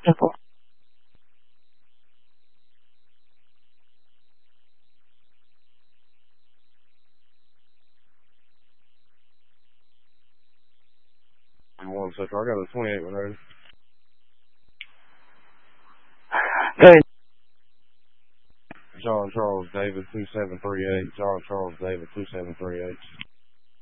Simple. One second, I got a 28 one ready. Go ahead. John Charles David 2738. John Charles David 2738.